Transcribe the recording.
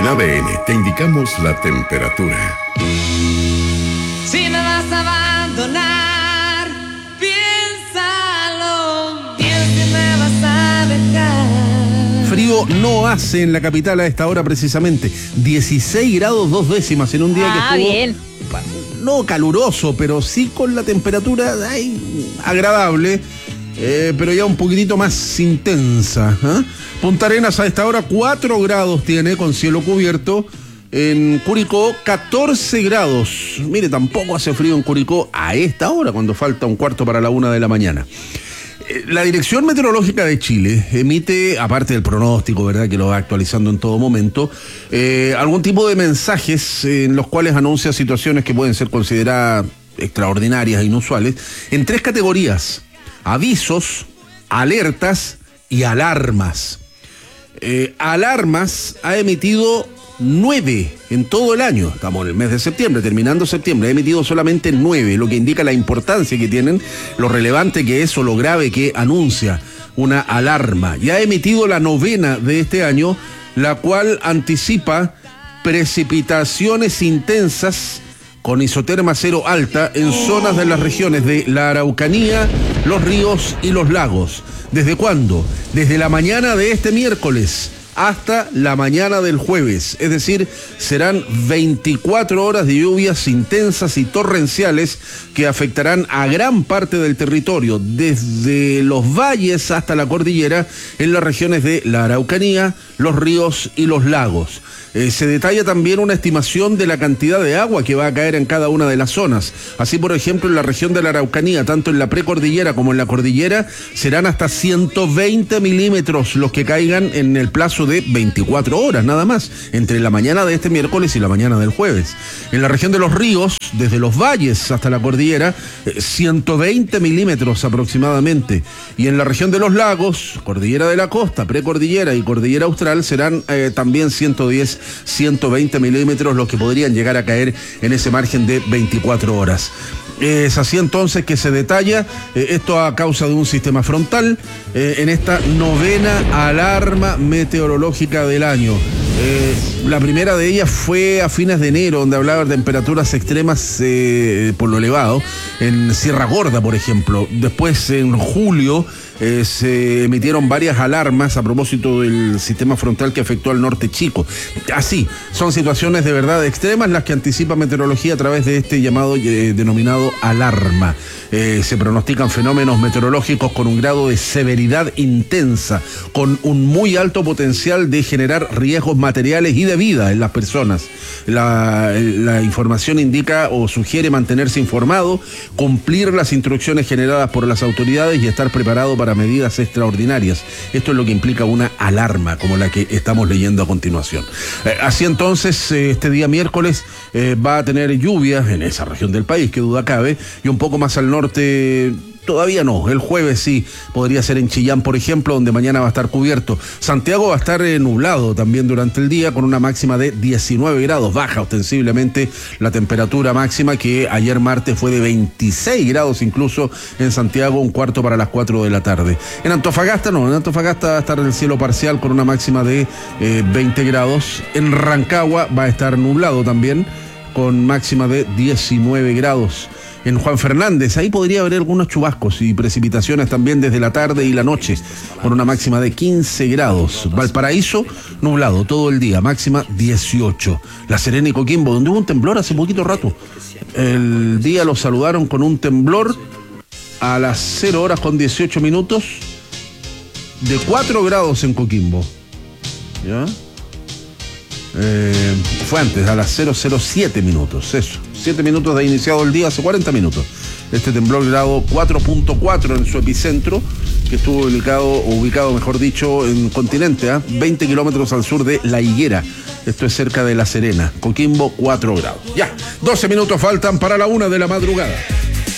ADN te indicamos la temperatura. Si me vas a abandonar, piénsalo bien, si me vas a dejar. Frío no hace en la capital a esta hora precisamente. 16 grados 2 décimas en un día que estuvo... bien. No caluroso, pero sí con la temperatura agradable, pero ya un poquitito más intensa. Punta Arenas a esta hora 4 grados tiene con cielo cubierto. En Curicó 14 grados. Mire, tampoco hace frío en Curicó a esta hora, cuando falta un cuarto para la 1 de la mañana. La Dirección Meteorológica de Chile emite, aparte del pronóstico, ¿verdad?, que lo va actualizando en todo momento, algún tipo de mensajes en los cuales anuncia situaciones que pueden ser consideradas extraordinarias e inusuales, en 3 categorías: avisos, alertas y alarmas. Alarmas ha emitido 9 en todo el año. Estamos en el mes de septiembre, terminando septiembre. Ha emitido solamente 9, lo que indica la importancia que tienen, lo relevante que es o lo grave que anuncia una alarma. Ya ha emitido la 9ª de este año, la cual anticipa precipitaciones intensas con isoterma cero alta en zonas de las regiones de la Araucanía, los ríos y los lagos. ¿Desde cuándo? Desde la mañana de este miércoles hasta la mañana del jueves, es decir, serán 24 horas de lluvias intensas y torrenciales que afectarán a gran parte del territorio, desde los valles hasta la cordillera, en las regiones de la Araucanía, los ríos y los lagos. Se detalla también una estimación de la cantidad de agua que va a caer en cada una de las zonas. Así, por ejemplo, en la región de la Araucanía, tanto en la precordillera como en la cordillera, serán hasta 120 milímetros los que caigan en el plazo de 24 horas, nada más, entre la mañana de este miércoles y la mañana del jueves. En la región de los ríos, desde los valles hasta la cordillera, 120 milímetros aproximadamente. Y en la región de los lagos, cordillera de la costa, precordillera y cordillera austral, serán también 110, 120 milímetros los que podrían llegar a caer en ese margen de 24 horas. Es así entonces que se detalla esto a causa de un sistema frontal en esta 9ª alarma meteorológica del año. La primera de ellas fue a fines de enero, donde hablaba de temperaturas extremas por lo elevado, en Sierra Gorda, por ejemplo. Después, en julio, se emitieron varias alarmas a propósito del sistema frontal que afectó al norte chico. Así, son situaciones de verdad extremas las que anticipa meteorología a través de este llamado denominado alarma. Se pronostican fenómenos meteorológicos con un grado de severidad intensa, con un muy alto potencial de generar riesgos materiales y de vida en las personas. La información indica o sugiere mantenerse informado, cumplir las instrucciones generadas por las autoridades y estar preparado para medidas extraordinarias. Esto es lo que implica una alarma como la que estamos leyendo a continuación. Así entonces, este día miércoles va a tener lluvias en esa región del país, que duda cabe, y un poco más al norte todavía no. El jueves sí, podría ser en Chillán, por ejemplo, donde mañana va a estar cubierto. Santiago va a estar nublado también durante el día, con una máxima de 19 grados. Baja ostensiblemente la temperatura máxima, que ayer martes fue de 26 grados incluso en Santiago, un cuarto para las 4 de la tarde. En Antofagasta no, en Antofagasta va a estar el cielo parcial con una máxima de 20 grados. En Rancagua va a estar nublado también, con máxima de 19 grados. En Juan Fernández, ahí podría haber algunos chubascos y precipitaciones también desde la tarde y la noche, con una máxima de 15 grados. Valparaíso, nublado todo el día, máxima 18. La Serena y Coquimbo, donde hubo un temblor hace poquito rato. El día lo saludaron con un temblor a las 0 horas con 18 minutos, de 4 grados en Coquimbo. ¿Ya? Fue antes, a las 007 minutos, eso. 7 minutos de iniciado el día, hace 40 minutos. Este temblor grado 4.4 en su epicentro, que estuvo ubicado, mejor dicho, en continente, 20 kilómetros al sur de La Higuera. Esto es cerca de La Serena. Coquimbo, 4 grados. Ya, 12 minutos faltan para la 1 de la madrugada.